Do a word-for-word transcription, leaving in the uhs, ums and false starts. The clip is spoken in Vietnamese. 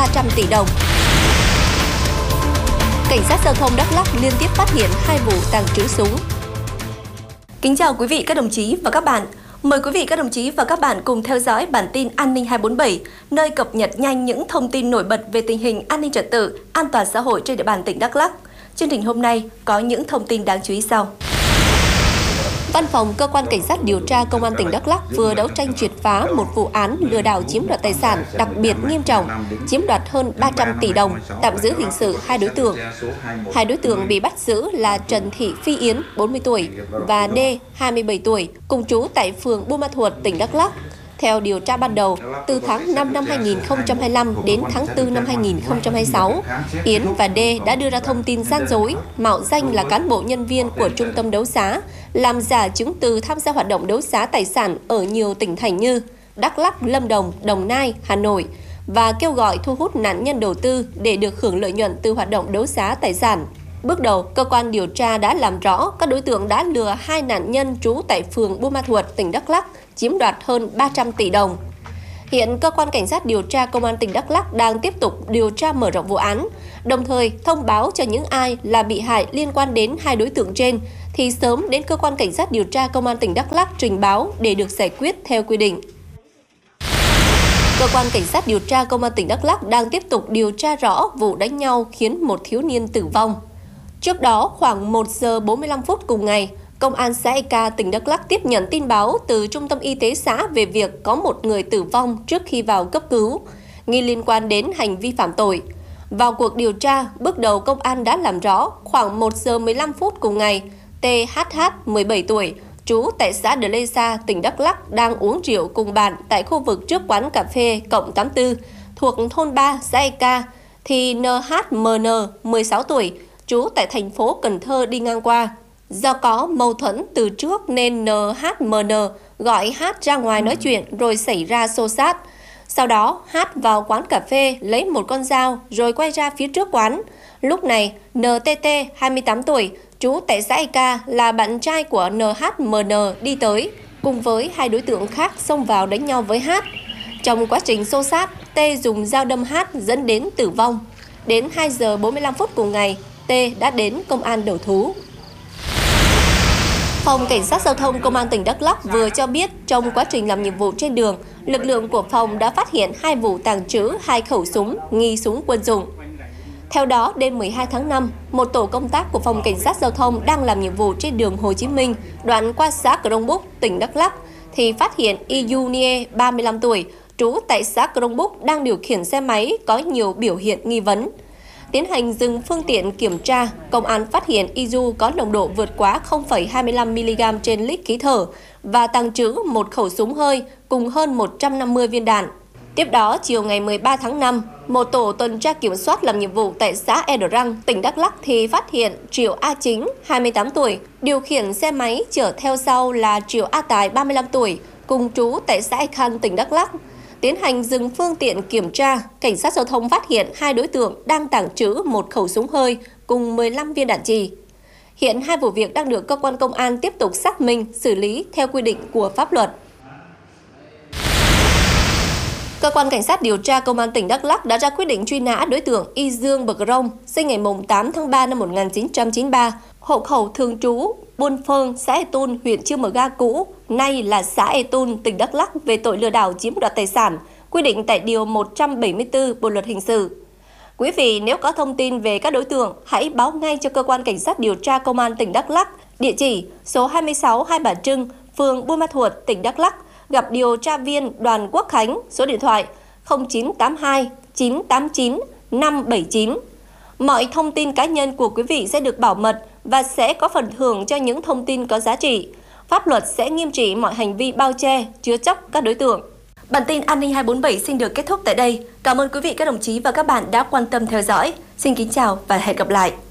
ba trăm tỷ đồng. Cảnh sát giao thông Đắk Lắk liên tiếp phát hiện hai vụ tàng trữ súng. Kính chào quý vị các đồng chí và các bạn. Mời quý vị các đồng chí và các bạn cùng theo dõi bản tin An ninh hai bốn bảy, nơi cập nhật nhanh những thông tin nổi bật về tình hình an ninh trật tự, an toàn xã hội trên địa bàn tỉnh Đắk Lắk. Chương trình hôm nay có những thông tin đáng chú ý sau. Văn phòng Cơ quan Cảnh sát điều tra Công an tỉnh Đắk Lắk vừa đấu tranh triệt phá một vụ án lừa đảo chiếm đoạt tài sản đặc biệt nghiêm trọng, chiếm đoạt hơn ba trăm tỷ đồng, tạm giữ hình sự hai đối tượng. Hai đối tượng bị bắt giữ là Trần Thị Phi Yến, bốn mươi tuổi, và D, hai mươi bảy tuổi, cùng trú tại phường Buôn Ma Thuột, tỉnh Đắk Lắk. Theo điều tra ban đầu, từ tháng năm năm hai nghìn không trăm hai mươi lăm đến tháng tư năm hai nghìn không trăm hai mươi sáu, Yến và D đã đưa ra thông tin gian dối, mạo danh là cán bộ nhân viên của trung tâm đấu giá, làm giả chứng từ tham gia hoạt động đấu giá tài sản ở nhiều tỉnh thành như Đắk Lắk, Lâm Đồng, Đồng Nai, Hà Nội và kêu gọi thu hút nạn nhân đầu tư để được hưởng lợi nhuận từ hoạt động đấu giá tài sản. Bước đầu, cơ quan điều tra đã làm rõ các đối tượng đã lừa hai nạn nhân trú tại phường Buôn Ma Thuột, tỉnh Đắk Lắk, chiếm đoạt hơn ba trăm tỷ đồng. Hiện Cơ quan Cảnh sát điều tra Công an tỉnh Đắk Lắk đang tiếp tục điều tra mở rộng vụ án, đồng thời thông báo cho những ai là bị hại liên quan đến hai đối tượng trên thì sớm đến Cơ quan Cảnh sát điều tra Công an tỉnh Đắk Lắk trình báo để được giải quyết theo quy định. Cơ quan Cảnh sát điều tra Công an tỉnh Đắk Lắk đang tiếp tục điều tra rõ vụ đánh nhau khiến một thiếu niên tử vong. Trước đó, khoảng một giờ bốn mươi lăm phút cùng ngày, Công an xã Eka, tỉnh Đắk Lắk tiếp nhận tin báo từ Trung tâm Y tế xã về việc có một người tử vong trước khi vào cấp cứu, nghi liên quan đến hành vi phạm tội. Vào cuộc điều tra, bước đầu công an đã làm rõ khoảng một giờ mười lăm phút cùng ngày, tê hát hát, mười bảy tuổi, trú tại xã Đờ Lê Sa, tỉnh Đắk Lắk đang uống rượu cùng bạn tại khu vực trước quán cà phê Cộng tám mươi tư thuộc thôn ba, xã Eka, thì en hát em en, mười sáu tuổi, trú tại thành phố Cần Thơ đi ngang qua. Do có mâu thuẫn từ trước nên en hát em en gọi Hát ra ngoài nói chuyện rồi xảy ra xô xát. Sau đó, Hát vào quán cà phê lấy một con dao rồi quay ra phía trước quán. Lúc này, en tê tê, hai mươi tám tuổi, trú tại xã Eka là bạn trai của en hát em en đi tới, cùng với hai đối tượng khác xông vào đánh nhau với Hát. Trong quá trình xô xát, T dùng dao đâm Hát dẫn đến tử vong. Đến hai giờ bốn mươi lăm phút cùng ngày, T đã đến công an đầu thú. Phòng Cảnh sát Giao thông Công an tỉnh Đắk Lắk vừa cho biết trong quá trình làm nhiệm vụ trên đường, lực lượng của phòng đã phát hiện hai vụ tàng trữ hai khẩu súng nghi súng quân dụng. Theo đó, đêm mười hai tháng năm, một tổ công tác của Phòng Cảnh sát Giao thông đang làm nhiệm vụ trên đường Hồ Chí Minh, đoạn qua xã Crong Búc, tỉnh Đắk Lắk, thì phát hiện Iyu Nie, ba mươi lăm tuổi, trú tại xã Crong Búc đang điều khiển xe máy có nhiều biểu hiện nghi vấn. Tiến hành dừng phương tiện kiểm tra, công an phát hiện Iyu có nồng độ vượt quá không phẩy hai mươi lăm mi-li-gam trên lít khí thở và tàng trữ một khẩu súng hơi cùng hơn một trăm năm mươi viên đạn. Tiếp đó, chiều ngày mười ba tháng năm, một tổ tuần tra kiểm soát làm nhiệm vụ tại xã Ea Răng, tỉnh Đắk Lắk thì phát hiện Triệu A Chính, hai mươi tám tuổi, điều khiển xe máy chở theo sau là Triệu A Tài, ba mươi lăm tuổi, cùng trú tại xã Ea Khăn, tỉnh Đắk Lắk. Tiến hành dừng phương tiện kiểm tra, Cảnh sát Giao thông phát hiện hai đối tượng đang tàng trữ một khẩu súng hơi cùng mười lăm viên đạn chì. Hiện hai vụ việc đang được cơ quan công an tiếp tục xác minh, xử lý theo quy định của pháp luật. Cơ quan Cảnh sát điều tra Công an tỉnh Đắk Lắk đã ra quyết định truy nã đối tượng Y Dương Bờ Rông, sinh ngày tám tháng ba năm một nghìn chín trăm chín mươi ba, hộ khẩu thường trú Buôn Phơn, xã E Tun, huyện Chư Mờ Ga cũ, nay là xã E Tun, tỉnh Đắk Lắk về tội lừa đảo chiếm đoạt tài sản, quy định tại điều một trăm bảy mươi tư Bộ luật hình sự. Quý vị nếu có thông tin về các đối tượng, hãy báo ngay cho Cơ quan Cảnh sát điều tra Công an tỉnh Đắk Lắk, địa chỉ số hai mươi sáu Hai Bà Trưng, phường Buôn Ma Thuột, tỉnh Đắk Lắk, gặp điều tra viên Đoàn Quốc Khánh, số điện thoại không chín tám hai chín tám chín năm bảy chín. Mọi thông tin cá nhân của quý vị sẽ được bảo mật và sẽ có phần thưởng cho những thông tin có giá trị. Pháp luật sẽ nghiêm trị mọi hành vi bao che, chứa chấp các đối tượng. Bản tin An ninh hai bốn bảy xin được kết thúc tại đây. Cảm ơn quý vị các đồng chí và các bạn đã quan tâm theo dõi. Xin kính chào và hẹn gặp lại.